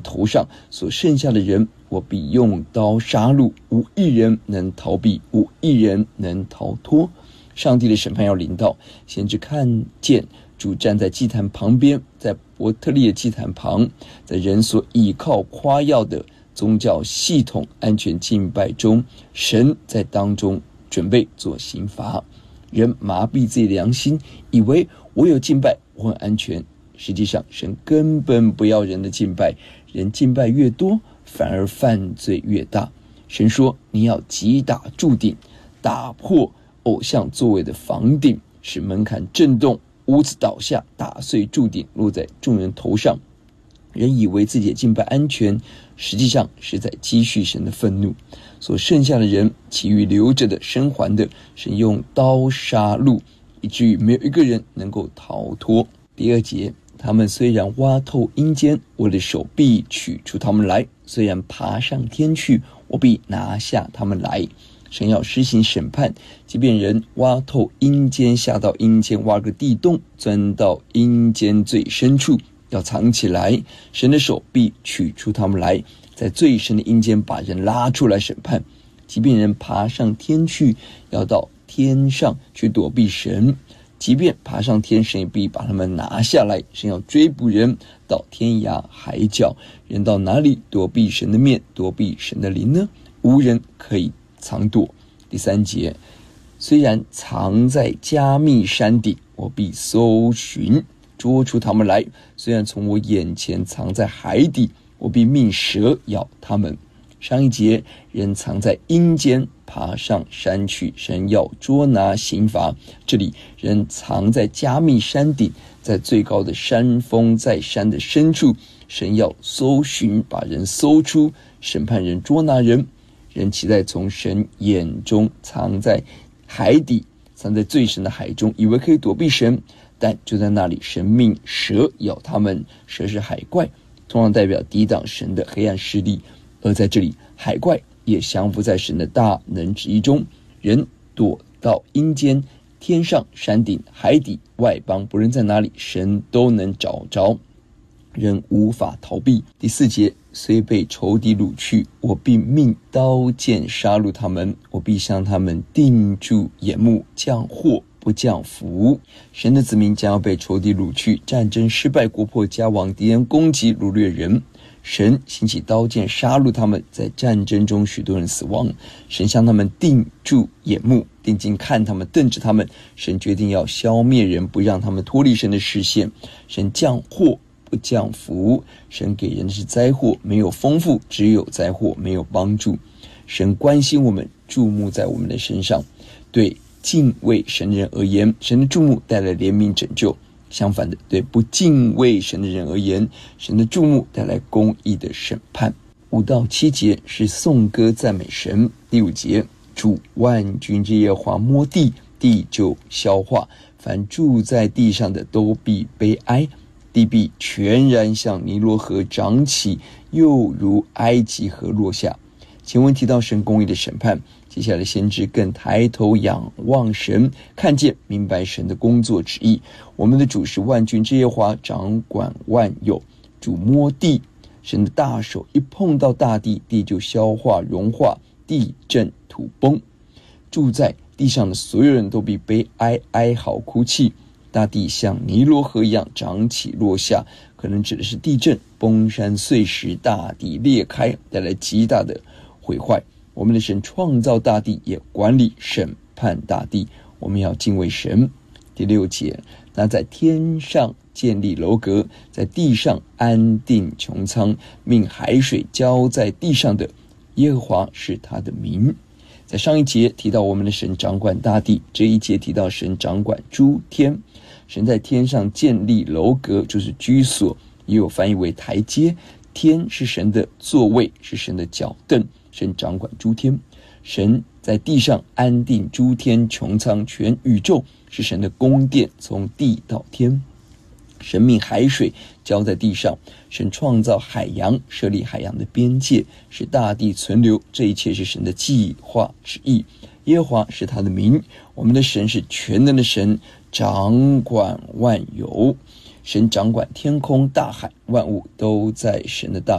头上，所剩下的人，我必用刀杀戮，无一人能逃避，无一人能逃脱。上帝的审判要临到，先知看见主站在祭坛旁边，在伯特利的祭坛旁，在人所倚靠夸耀的宗教系统安全敬拜中，神在当中准备做刑罚。人麻痹自己的良心，以为我有敬拜，我很安全。实际上神根本不要人的敬拜，人敬拜越多，反而犯罪越大。神说，你要击打柱顶，打破偶像座位的房顶，使门槛震动，屋子倒下，打碎柱顶，落在众人头上。人以为自己的敬拜安全，实际上是在积蓄神的愤怒。所剩下的人，其余留着的生还的，神用刀杀戮，以至于没有一个人能够逃脱。第二节，他们虽然挖透阴间，我的手必取出他们来；虽然爬上天去，我必拿下他们来。神要施行审判，即便人挖透阴间，下到阴间，挖个地洞，钻到阴间最深处，要藏起来，神的手必取出他们来，在最深的阴间把人拉出来审判。即便人爬上天去，要到天上去躲避神，即便爬上天，神也必把他们拿下来。神要追捕人到天涯海角，人到哪里躲避神的面，躲避神的灵呢？无人可以藏躲。第三节，虽然藏在加密山顶，我必搜寻捉出他们来；虽然从我眼前藏在海底，我必命蛇咬他们。上一节，人藏在阴间，爬上山去，神要捉拿刑罚。这里人藏在加密山顶，在最高的山峰，在山的深处，神要搜寻，把人搜出，审判人，捉拿人。人期待从神眼中藏在海底，藏在最深的海中，以为可以躲避神，但就在那里，神命蛇咬他们。蛇是海怪，通常代表抵挡神的黑暗势力，而在这里，海怪也降服在神的大能旨意中。人躲到阴间、天上、山顶、海底、外邦，不论在哪里，神都能找着，人无法逃避。第四节，虽被仇敌掳去，我必命刀剑杀戮他们，我必向他们定住眼目，降祸不降福。神的子民将要被仇敌掳去，战争失败，国破家亡，敌人攻击掳掠人，神兴起刀剑杀戮他们，在战争中许多人死亡，神向他们定住眼目，定睛看他们，瞪着他们。神决定要消灭人，不让他们脱离神的视线。神降祸不降福，神给人的是灾祸，没有丰富，只有灾祸，没有帮助。神关心我们，注目在我们的身上。对敬畏神的人而言，神的注目带来怜悯拯救；相反的，对不敬畏神的人而言，神的注目带来公义的审判。5到7节是颂歌赞美神。第5节，主万军之耶和华摸地，地就消化，凡住在地上的都必悲哀，地必全然像尼罗河涨起，又如埃及河落下。前文提到神公义的审判，接下来先知更抬头仰望神，看见明白神的工作旨意。我们的主是万军之耶和华，掌管万有。主摸地，神的大手一碰到大地，地就消化融化，地震土崩。住在地上的所有人都必悲哀，哀嚎哭泣。大地像尼罗河一样涨起落下，可能指的是地震、崩山碎石，大地裂开，带来极大的毁坏。我们的神创造大地，也管理审判大地，我们要敬畏神。第6节，那在天上建立楼阁，在地上安定穹苍，命海水浇在地上的，耶和华是他的名。在上一节提到我们的神掌管大地，这一节提到神掌管诸天。神在天上建立楼阁，就是居所，也有翻译为台阶。天是神的座位，是神的脚凳，神掌管诸天。神在地上安定诸天穹苍，全宇宙是神的宫殿，从地到天。神命海水浇在地上，神创造海洋，设立海洋的边界，使大地存留，这一切是神的计划旨意。耶和华是他的名。我们的神是全能的神，掌管万有。神掌管天空大海，万物都在神的大